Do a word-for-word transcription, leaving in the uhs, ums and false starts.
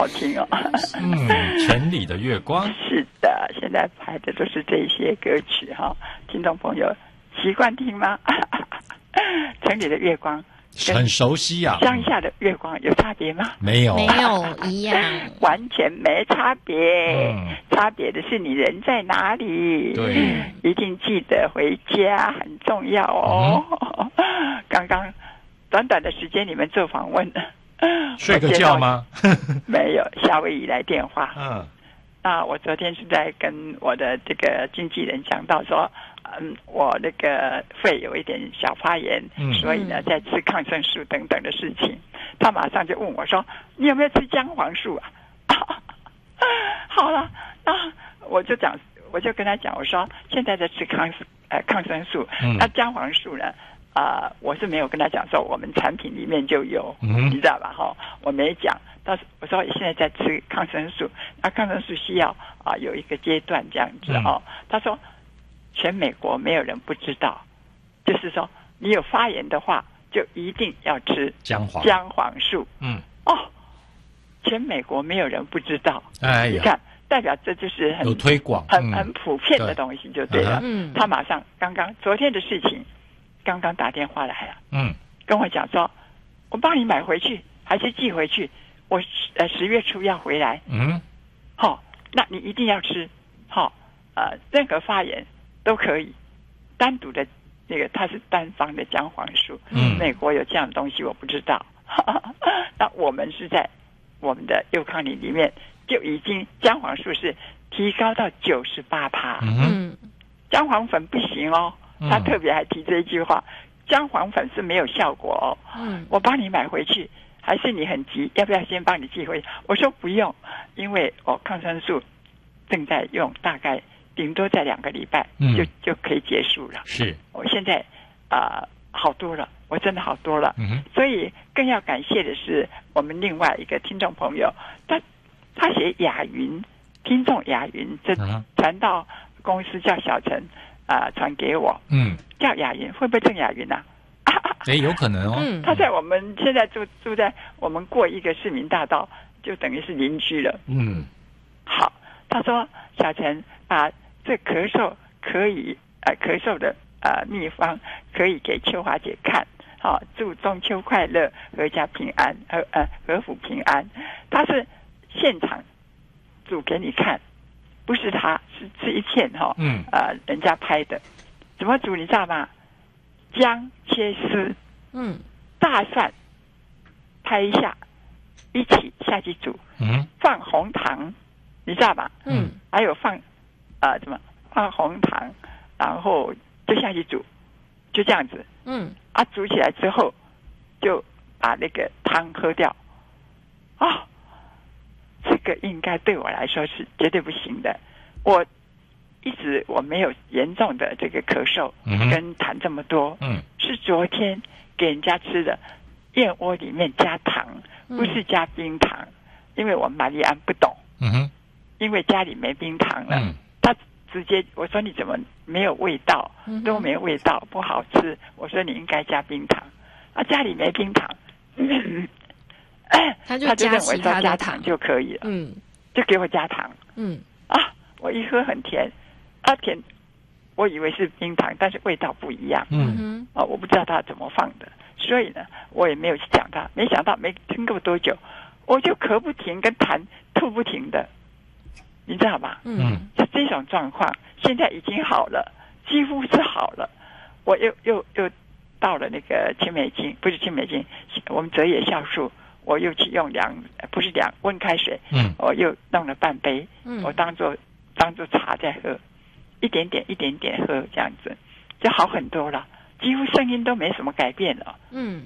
好听哦。 嗯，城里的月光。 是的，现在拍的都是这些歌曲哈、哦，听众朋友习惯听吗？城里的月光很熟悉呀、啊。 乡下的月光有差别吗？ 没有， 没有一样， 完全没差别。 嗯、 差别的是你人在哪里。 对， 一定记得回家，很重要哦。嗯、刚刚短短的时间，你们做访问， 睡个觉吗？ 没有，夏威夷来电话。 嗯， 那我昨天是在跟我的这个经纪人讲到说，嗯，我那个肺有一点小发炎，嗯、所以呢，在吃抗生素等等的事情。他马上就问我说：“你有没有吃姜黄素啊？”好了，那我就讲，我就跟他讲，我说现在在吃抗呃抗生素，嗯、那姜黄素呢？啊、呃，我是没有跟他讲说我们产品里面就有，嗯、你知道吧？哈，我没讲。但是我说现在在吃抗生素，那抗生素需要啊、呃、有一个阶段这样子哦。嗯、他说全美国没有人不知道，就是说你有发炎的话，就一定要吃姜黄姜黄素。 嗯， 哦，全美国没有人不知道。 哎呀， 你看，代表这就是很有推广、 很很普遍的东西就对了。 嗯， 他马上刚刚昨天的事情。刚刚打电话来了， 嗯， 跟我讲说，我帮你买回去，还是寄回去？我呃十月初要回来， 嗯， 好、哦，那你一定要吃，好、哦，呃，任何发炎都可以，单独的那个它是单方的姜黄素，嗯，美国有这样的东西我不知道，那我们是在我们的幼康里里面就已经姜黄素是提高到九十八趴， 嗯， 姜黄粉不行哦。他特别还提这一句话，姜黄粉是没有效果哦。嗯，我帮你买回去，还是你很急，要不要先帮你寄回去？我说不用，因为我抗生素正在用，大概顶多在两个礼拜就、嗯、就可以结束了。 是， 我现在啊、呃、好多了，我真的好多了。嗯，所以更要感谢的是我们另外一个听众朋友，他他写雅云，听众雅云，这传到公司叫小陈。啊、呃，传给我，嗯，叫雅云，会不会郑雅云啊？ 哎，有可能哦。 嗯，他在我们现在住住在我们过一个市民大道，就等于是邻居了。嗯，好，他说小陈把这咳嗽可以呃咳嗽的呃秘方可以给秋华姐看，好、哦，祝中秋快乐，阖家平安，和呃阖府平安。他是现场煮给你看。不是他，是这一片哈、哦，嗯，呃，人家拍的，怎么煮你知道吗？姜切丝，嗯，大蒜拍一下，一起下去煮，嗯，放红糖，你知道吧？嗯，还有放，呃，怎么放红糖，然后就下去煮，就这样子，嗯，啊，煮起来之后就把那个汤喝掉，啊、哦。这个应该对我来说是绝对不行的。我一直我没有严重的这个咳嗽跟痰这么多，嗯，是昨天给人家吃的燕窝里面加糖，不是加冰糖，嗯、因为我玛丽安不懂，嗯哼，因为家里没冰糖了，嗯、他直接我说你怎么没有味道，都没味道，不好吃。我说你应该加冰糖，啊，家里没冰糖。嗯他就他就认为说加糖就可以了，嗯，就给我加糖，嗯啊，我一喝很甜，啊甜，我以为是冰糖，但是味道不一样，嗯哼，啊，我不知道他怎么放的，所以呢，我也没有去讲他，没想到没听够多久，我就咳不停，跟痰吐不停的，你知道吧？嗯，是这种状况，现在已经好了，几乎是好了，我又又又到了那个青梅精，不是青梅精，我们泽野酵素。我又去用凉，不是凉温开水，嗯，我又弄了半杯，嗯，我当做当做茶在喝，一点点一点点喝，这样子就好很多了，几乎声音都没什么改变了，嗯。